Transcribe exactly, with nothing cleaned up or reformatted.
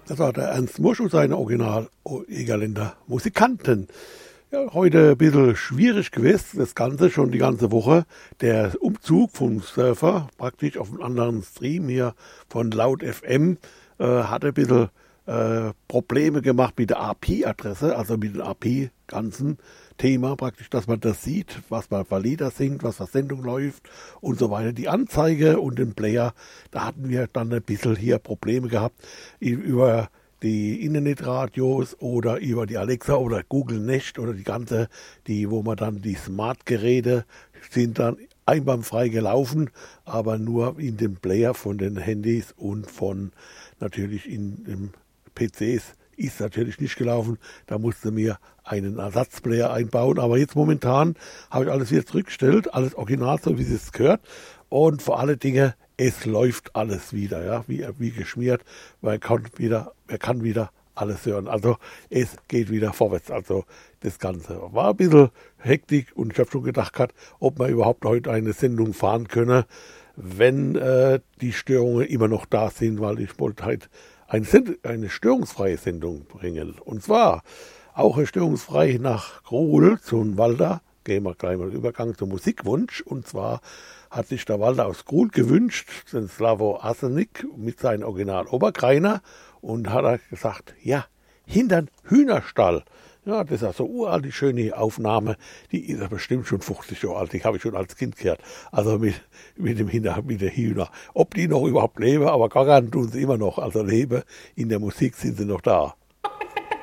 Das war der Ernst Mosch und seine Original-Egerländer Musikanten. Ja, heute ein bisschen schwierig gewesen, das Ganze schon die ganze Woche. Der Umzug vom Surfer praktisch auf einen anderen Stream hier von Laut F M äh, hat ein bisschen äh, Probleme gemacht mit der A P-Adresse, also mit dem A P-ganzen Thema praktisch, dass man das sieht, was man für Lieder singt, was für Sendung läuft und so weiter. Die Anzeige und den Player, da hatten wir dann ein bisschen hier Probleme gehabt über die Internetradios oder über die Alexa oder Google Nest oder die ganze, die, wo man dann die Smart-Geräte sind dann einwandfrei gelaufen, aber nur in dem Player von den Handys und von natürlich in den P Cs ist natürlich nicht gelaufen. Da musste mir einen Ersatzplayer einbauen. Aber jetzt momentan habe ich alles wieder zurückgestellt, alles original, so wie es gehört. Und vor allen Dingen, es läuft alles wieder, ja, wie, wie geschmiert. Man kann wieder, man kann wieder alles hören. Also es geht wieder vorwärts. Also das Ganze war ein bisschen Hektik und ich habe schon gedacht, ob man überhaupt heute eine Sendung fahren könne, wenn äh, die Störungen immer noch da sind, weil ich wollte halt eine, Send- eine störungsfreie Sendung bringen. Und zwar auch störungsfrei nach Grohl zum Walter. Gehen wir gleich mal Übergang zum Musikwunsch. Und zwar hat sich der Walter aus Grohl gewünscht, den Slavo Asenik mit seinem Original Oberkreiner. Und hat er gesagt, ja, hintern Hühnerstall. Ja, das ist ja so uralt, die schöne Aufnahme, die ist ja bestimmt schon fünfzig Jahre alt, die habe ich schon als Kind gehört, also mit, mit dem Hinter, mit der Hühner. Ob die noch überhaupt leben, aber gar tun sie immer noch, also leben, in der Musik sind sie noch da.